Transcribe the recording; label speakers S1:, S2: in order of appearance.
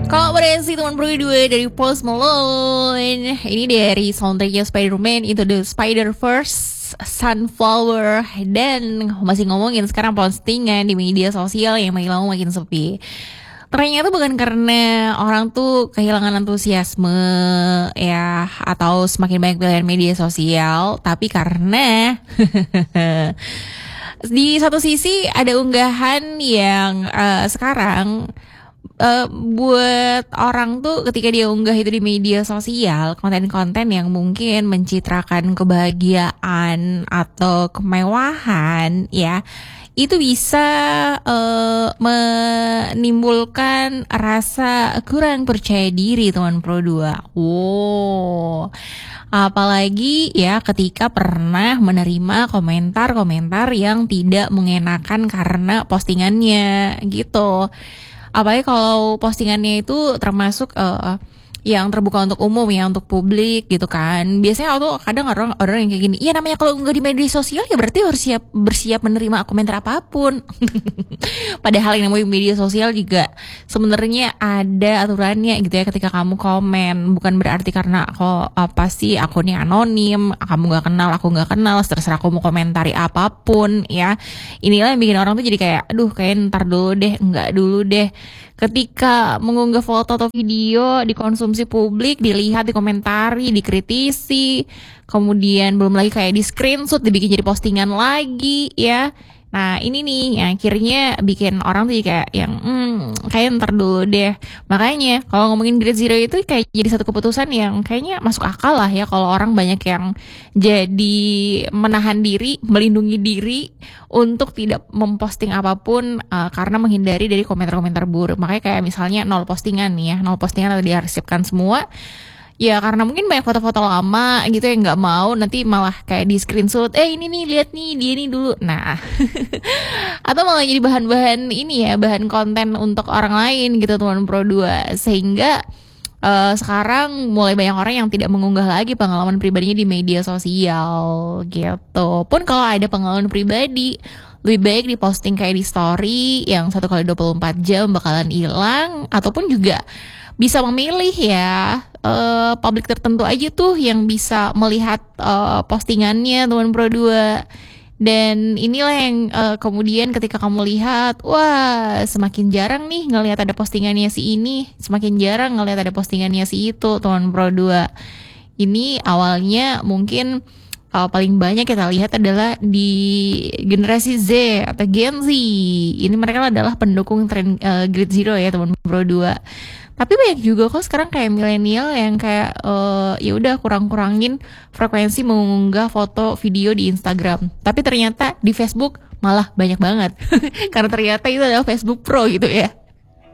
S1: Kolaborasi teman berdua dari Post Malone. Ini dari soundtracknya Spider-Man Into the Spider-Verse, Sunflower. Dan masih ngomongin sekarang postingan di media sosial yang makin lama makin sepi. Ternyata bukan karena orang tuh kehilangan antusiasme ya, atau semakin banyak pilihan media sosial, tapi karena di satu sisi ada unggahan yang sekarang buat orang tuh ketika dia unggah itu di media sosial, konten-konten yang mungkin mencitrakan kebahagiaan atau kemewahan ya, itu bisa menimbulkan rasa kurang percaya diri teman Pro 2. Wow. Apalagi ya ketika pernah menerima komentar-komentar yang tidak mengenakan karena postingannya gitu. Apalagi kalau postingannya itu termasuk yang terbuka untuk umum ya, untuk publik gitu kan. Biasanya tuh kadang orang yang kayak gini, iya namanya kalau nggak di media sosial ya berarti harus bersiap menerima komentar apapun. Padahal yang namanya media sosial juga sebenarnya ada aturannya gitu ya. Ketika kamu komen, bukan berarti karena pasti akunnya anonim, kamu nggak kenal, aku nggak kenal, terserah aku mau komentari apapun ya. Inilah yang bikin orang tuh jadi kayak, aduh kayak ntar dulu deh, enggak dulu deh. Ketika mengunggah foto atau video dikonsumsi publik, dilihat, dikomentari, dikritisi, kemudian belum lagi kayak di screenshot, dibikin jadi postingan lagi ya. Nah ini nih yang akhirnya bikin orang tuh kayak yang kayak ntar dulu deh. Makanya kalau ngomongin Grade Zero itu kayak jadi satu keputusan yang kayaknya masuk akal lah ya, kalau orang banyak yang jadi menahan diri, melindungi diri untuk tidak memposting apapun karena menghindari dari komentar-komentar buruk. Makanya kayak misalnya 0 postingan nih ya, 0 postingan atau diarsipkan semua. Ya karena mungkin banyak foto-foto lama gitu yang nggak mau nanti malah kayak di screenshot, ini nih lihat nih dia nih dulu. Nah atau malah jadi bahan-bahan ini ya, bahan konten untuk orang lain gitu teman Pro 2. Sehingga sekarang mulai banyak orang yang tidak mengunggah lagi pengalaman pribadinya di media sosial gitu. Pun kalau ada pengalaman pribadi, lebih baik diposting kayak di story yang 1x24 jam bakalan hilang, ataupun juga bisa memilih ya publik tertentu aja tuh yang bisa melihat postingannya teman Pro 2. Dan inilah yang kemudian ketika kamu lihat, wah semakin jarang nih ngelihat ada postingannya si ini, semakin jarang ngelihat ada postingannya si itu teman Pro 2. Ini awalnya mungkin paling banyak kita lihat adalah di generasi Z atau Gen Z. Ini mereka adalah pendukung tren Grade Zero ya teman Pro 2. Tapi banyak juga kok sekarang kayak milenial yang kayak ya udah kurang-kurangin frekuensi mengunggah foto video di Instagram. Tapi ternyata di Facebook malah banyak banget. Karena ternyata itu adalah Facebook Pro gitu ya.